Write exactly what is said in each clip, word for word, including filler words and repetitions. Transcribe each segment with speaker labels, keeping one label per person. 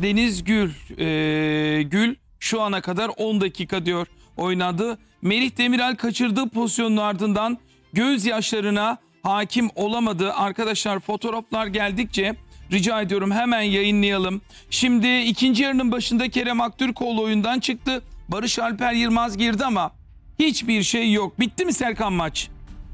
Speaker 1: Deniz Gül, e, Gül şu ana kadar on dakika diyor oynadı. Merih Demiral kaçırdığı pozisyonun ardından gözyaşlarına hakim olamadı. Arkadaşlar fotoğraflar geldikçe rica ediyorum hemen yayınlayalım. Şimdi ikinci yarının başında Kerem Aktürkoğlu oyundan çıktı. Barış Alper Yılmaz girdi ama hiçbir şey yok. Bitti mi Serkan maç?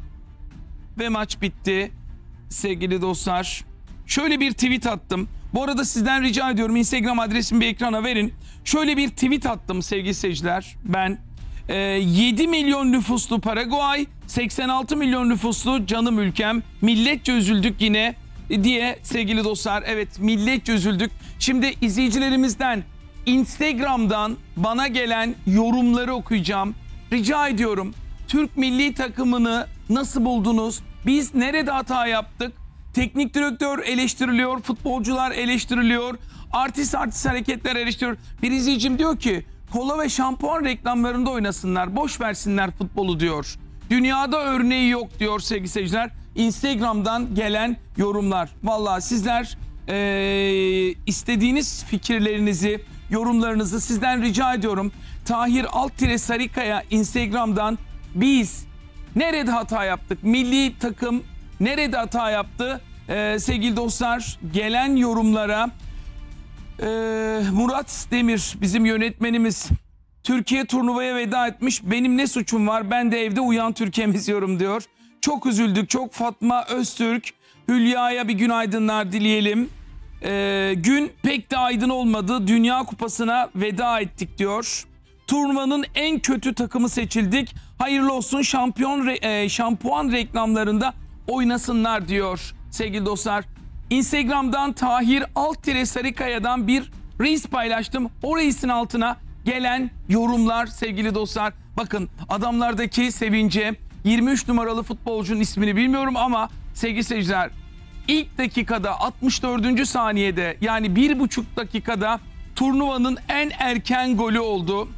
Speaker 1: Ve maç bitti sevgili dostlar. Şöyle bir tweet attım. Bu arada sizden rica ediyorum Instagram adresimi bir ekrana verin. Şöyle bir tweet attım sevgili seyirciler. Ben e, yedi milyon nüfuslu Paraguay, seksen altı milyon nüfuslu canım ülkem. Milletçe üzüldük yine diye sevgili dostlar. Evet, milletçe üzüldük. Şimdi izleyicilerimizden Instagram'dan bana gelen yorumları okuyacağım. Rica ediyorum. Türk milli takımını nasıl buldunuz? Biz nerede hata yaptık? Teknik direktör eleştiriliyor, futbolcular eleştiriliyor, artist artist hareketler eleştiriliyor. Bir izleyicim diyor ki kola ve şampuan reklamlarında oynasınlar, boş versinler futbolu diyor. Dünyada örneği yok diyor sevgili seyirciler. Instagram'dan gelen yorumlar. Vallahi sizler ee, istediğiniz fikirlerinizi, yorumlarınızı sizden rica ediyorum. Tahir Alt Sarıkaya Instagram'dan biz nerede hata yaptık? Milli takım nerede hata yaptı? Ee, sevgili dostlar, gelen yorumlara ee, Murat Demir bizim yönetmenimiz, Türkiye turnuvaya veda etmiş, benim ne suçum var, ben de evde Uyan Türkiye'mi izliyorum diyor. Çok üzüldük. Çok Fatma Öztürk, Hülya'ya bir günaydınlar dileyelim. Ee, gün pek de aydın olmadı, Dünya Kupası'na veda ettik diyor. Turnuvanın en kötü takımı seçildik. Hayırlı olsun, şampiyon re, e, şampuan reklamlarında oynasınlar diyor sevgili dostlar. Instagram'dan Tahir Alt Sarıkaya'dan bir reis paylaştım. O reisin altına gelen yorumlar sevgili dostlar. Bakın adamlardaki sevince, yirmi üç numaralı futbolcunun ismini bilmiyorum ama sevgili seyirciler, ilk dakikada altmış dördüncü saniyede yani bir buçuk dakikada turnuvanın en erken golü oldu.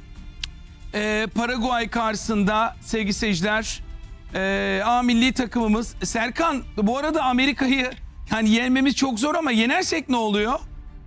Speaker 1: Ee, Paraguay karşısında sevgili seyirciler, e, A milli takımımız. Serkan, bu arada Amerika'yı yani yenmemiz çok zor ama yenersek ne oluyor?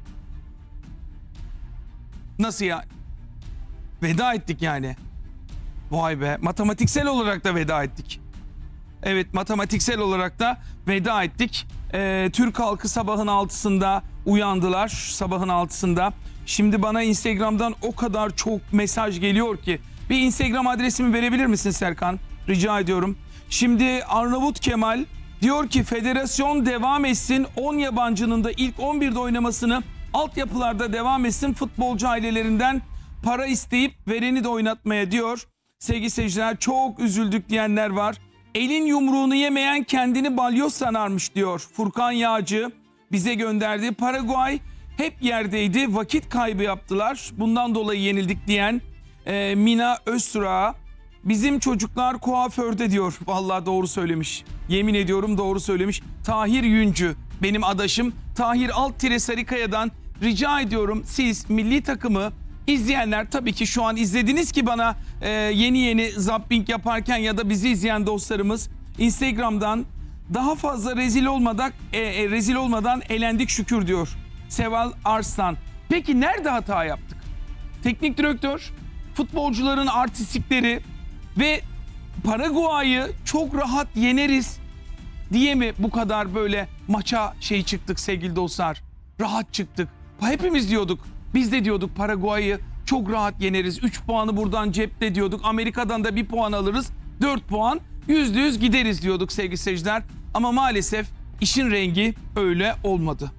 Speaker 1: Nasıl ya? Veda ettik yani. Vay be, matematiksel olarak da veda ettik. Evet, matematiksel olarak da veda ettik. Ee, Türk halkı sabahın altısında uyandılar, sabahın altısında. Şimdi bana Instagram'dan o kadar çok mesaj geliyor ki. Bir Instagram adresimi verebilir misin Serkan? Rica ediyorum. Şimdi Arnavut Kemal diyor ki federasyon devam etsin. on yabancının da ilk on birde oynamasını, altyapılarda devam etsin. Futbolcu ailelerinden para isteyip vereni de oynatmaya diyor. Sevgili seyirciler, çok üzüldük diyenler var. Elin yumruğunu yemeyen kendini balyoz sanarmış diyor. Furkan Yağcı bize gönderdi. Paraguay hep yerdeydi, vakit kaybı yaptılar, bundan dolayı yenildik diyen e, Mina Öztürk'a bizim çocuklar kuaförde diyor. Vallahi doğru söylemiş. Yemin ediyorum doğru söylemiş. Tahir Yüncü benim adaşım. Tahir Alt Sarıkaya'dan rica ediyorum, siz milli takımı izleyenler, tabii ki şu an izlediniz ki bana e, yeni yeni zapping yaparken ya da bizi izleyen dostlarımız Instagram'dan daha fazla rezil olmadan e, e, rezil olmadan elendik şükür diyor Seval Arslan. Peki nerede hata yaptık? Teknik direktör, futbolcuların artistlikleri ve Paraguay'ı çok rahat yeneriz diye mi bu kadar böyle maça şey çıktık sevgili dostlar? Rahat çıktık. Hepimiz diyorduk. Biz de diyorduk Paraguay'ı çok rahat yeneriz. üç puanı buradan cepte diyorduk. Amerika'dan da bir puan alırız. dört puan. yüzde yüz gideriz diyorduk sevgili seyirciler. Ama maalesef işin rengi öyle olmadı.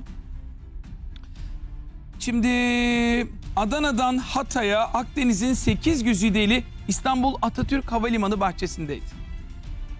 Speaker 1: Şimdi Adana'dan Hatay'a Akdeniz'in sekiz güzideli İstanbul Atatürk Havalimanı bahçesindeydi.